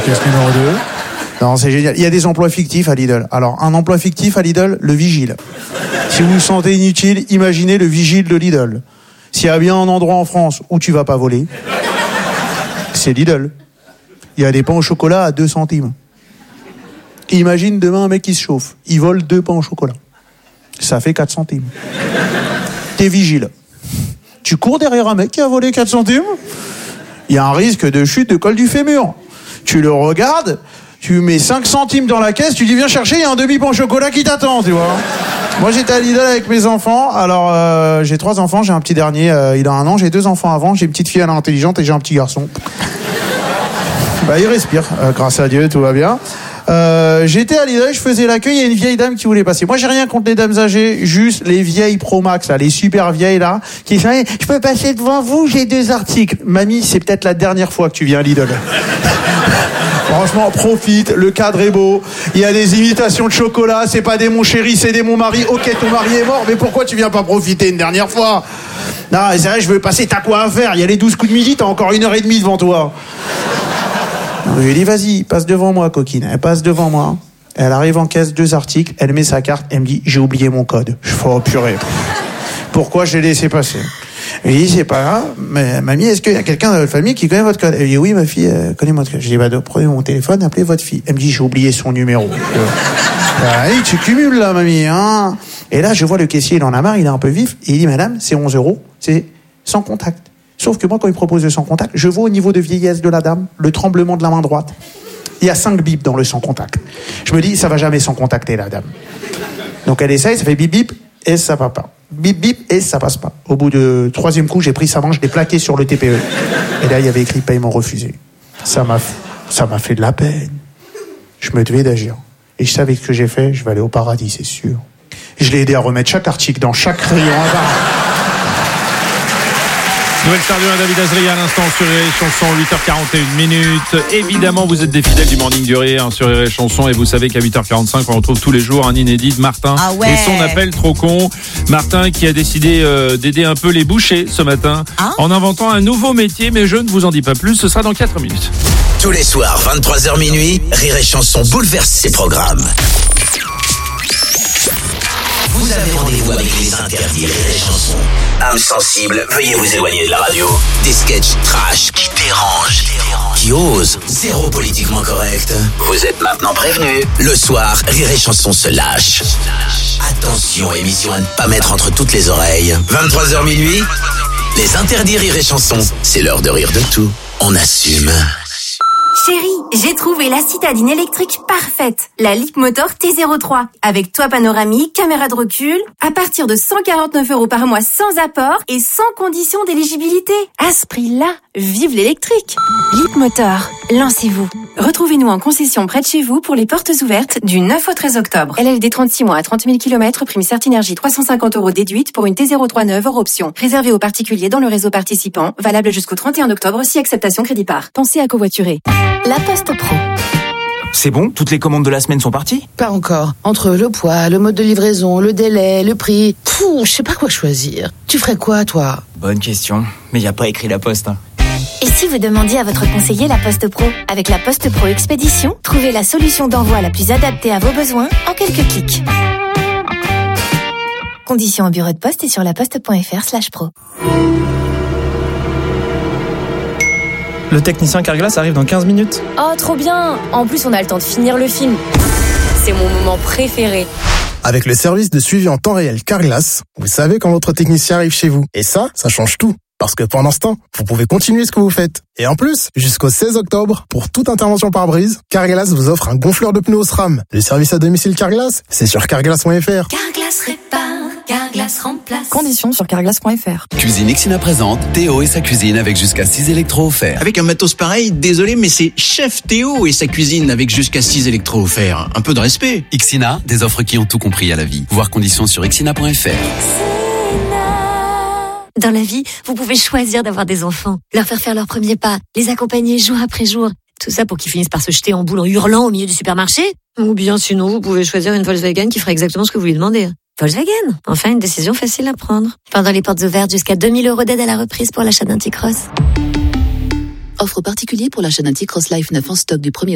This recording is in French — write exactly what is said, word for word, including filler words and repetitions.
Pièce numéro deux. Non, c'est génial. Il y a des emplois fictifs à Lidl. Alors, un emploi fictif à Lidl, le vigile. Si vous vous sentez inutile, imaginez le vigile de Lidl. S'il y a bien un endroit en France où tu vas pas voler, c'est Lidl. Il y a des pains au chocolat à deux centimes. Imagine demain un mec qui se chauffe. Il vole deux pains au chocolat. Ça fait quatre centimes. T'es vigile. Tu cours derrière un mec qui a volé quatre centimes. Il y a un risque de chute de col du fémur. Tu le regardes, tu mets cinq centimes dans la caisse, tu dis viens chercher, il y a un demi-pain au chocolat qui t'attend, tu vois. Moi j'étais à Lidl avec mes enfants. Alors euh, j'ai trois enfants, j'ai un petit dernier, euh, il a un an, j'ai deux enfants avant, j'ai une petite fille, elle est intelligente et j'ai un petit garçon. Bah il respire, euh, grâce à Dieu, tout va bien. Euh, j'étais à Lidl, je faisais l'accueil, il y a une vieille dame qui voulait passer. Moi, j'ai rien contre les dames âgées, juste les vieilles Pro Max, là, les super vieilles, là, qui disent, je peux passer devant vous, j'ai deux articles. Mamie, c'est peut-être la dernière fois que tu viens à Lidl. Franchement, profite, le cadre est beau, il y a des imitations de chocolat, c'est pas des mon chéri, c'est des mon mari. Ok, ton mari est mort, mais pourquoi tu viens pas profiter une dernière fois? Non, c'est vrai, je veux passer, t'as quoi à faire? Il y a les douze coups de midi, t'as encore une heure et demie devant toi. Je lui ai dit, vas-y, passe devant moi, coquine. Elle passe devant moi. Elle arrive en caisse, deux articles. Elle met sa carte. Elle me dit, j'ai oublié mon code. Je fais, oh purée. Pourquoi je l'ai laissé passer? Je lui ai dit, c'est pas grave. Mais mamie, est-ce qu'il y a quelqu'un dans votre famille qui connaît votre code? Elle me dit, oui, ma fille euh, connaît votre code. Je lui ai dit, bah, prenez mon téléphone, appelez votre fille. Elle me dit, j'ai oublié son numéro. Allez, tu cumules là, mamie. Hein. Et là, je vois le caissier, il en a marre, il est un peu vif. Et il dit, madame, c'est onze euros. C'est sans contact. Sauf que moi, quand il propose le sans contact, je vois au niveau de vieillesse de la dame le tremblement de la main droite. Il y a cinq bips dans le sans contact. Je me dis, ça va jamais sans contacter la dame. Donc elle essaye, ça fait bip bip et ça va pas. Bip bip et ça passe pas. Au bout de troisième coup, j'ai pris sa main, je l'ai plaqué sur le T P E. Et là, il y avait écrit paiement refusé. Ça m'a, ça m'a fait de la peine. Je me devais d'agir. Et je savais que ce que j'ai fait, je vais aller au paradis, c'est sûr. Je l'ai aidé à remettre chaque article dans chaque rayon. Nouvelle star de David Azria à l'instant sur Rire et Chanson, huit heures quarante et une minutes. Évidemment, vous êtes des fidèles du Morning du Rire hein, sur Rire et Chanson et vous savez qu'à huit heures quarante-cinq, on retrouve tous les jours un inédit de Martin ah ouais. et son appel trop con. Martin qui a décidé euh, d'aider un peu les bouchers ce matin hein en inventant un nouveau métier, mais je ne vous en dis pas plus, ce sera dans quatre minutes. Tous les soirs, vingt-trois heures minuit, Rire et Chanson bouleverse ses programmes. Vous avez rendez-vous avec les interdits Rire et Chanson. Âme sensible, veuillez vous éloigner de la radio. Des sketchs trash qui dérangent, qui osent, zéro politiquement correct. Vous êtes maintenant prévenus. Le soir, Rire et Chanson se lâche. Attention, émission à ne pas mettre entre toutes les oreilles. vingt-trois heures minuit, les interdits Rire et Chanson. C'est l'heure de rire de tout. On assume. Chérie, j'ai trouvé la citadine électrique parfaite. La Leapmotor T zéro trois. Avec toit panoramique, caméra de recul. À partir de cent quarante-neuf euros par mois sans apport et sans condition d'éligibilité. À ce prix-là, vive l'électrique. Leapmotor, lancez-vous. Retrouvez-nous en concession près de chez vous pour les portes ouvertes du neuf au treize octobre. L L D trente-six mois à trente mille kilomètres, prime Certinergie trois cent cinquante euros déduite pour une T zéro trois neuve hors option. Réservé aux particuliers dans le réseau participant. Valable jusqu'au trente et un octobre si acceptation crédit par. Pensez à covoiturer. La Poste Pro. C'est bon? Toutes les commandes de la semaine sont parties? Pas encore. Entre le poids, le mode de livraison, le délai, le prix... Pouh, je sais pas quoi choisir. Tu ferais quoi, toi? Bonne question. Mais y a pas écrit la Poste. Hein. Et si vous demandiez à votre conseiller La Poste Pro? Avec La Poste Pro Expédition, trouvez la solution d'envoi la plus adaptée à vos besoins en quelques clics. Conditions au bureau de poste et sur laposte.fr slash pro. Le technicien Carglass arrive dans quinze minutes. Oh, trop bien! En plus, on a le temps de finir le film. C'est mon moment préféré. Avec le service de suivi en temps réel Carglass, vous savez quand votre technicien arrive chez vous. Et ça, ça change tout. Parce que pendant ce temps, vous pouvez continuer ce que vous faites. Et en plus, jusqu'au seize octobre, pour toute intervention par brise, Carglass vous offre un gonfleur de pneus au SRAM. Le service à domicile Carglass, c'est sur carglass point f r. Carglass répare, Carglass remplace. Conditions sur carglass point f r. Cuisine Ixina présente Théo et sa cuisine avec jusqu'à six électros offerts. Avec un matos pareil, désolé, mais c'est Chef Théo et sa cuisine avec jusqu'à six électros offerts. Un peu de respect. Ixina, des offres qui ont tout compris à la vie. Voir conditions sur ixina point f r. Dans la vie, vous pouvez choisir d'avoir des enfants, leur faire faire leurs premiers pas, les accompagner jour après jour. Tout ça pour qu'ils finissent par se jeter en boule en hurlant au milieu du supermarché. Ou bien sinon, vous pouvez choisir une Volkswagen qui fera exactement ce que vous lui demandez. Volkswagen, enfin une décision facile à prendre. Pendant les portes ouvertes, jusqu'à deux mille euros d'aide à la reprise pour l'achat d'un T-Cross. Offre particulier pour l'achat d'un T-Cross Life neuf en stock du premier